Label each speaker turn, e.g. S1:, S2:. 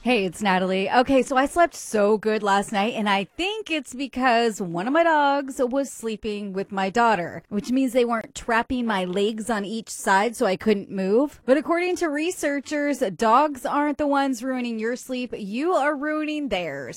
S1: Hey, it's Natalie. Okay, so I slept so good last night, and I think it's because one of my dogs was sleeping with my daughter, which means they weren't trapping my legs on each side so I couldn't move. But according to researchers, dogs aren't the ones ruining your sleep, you are ruining theirs.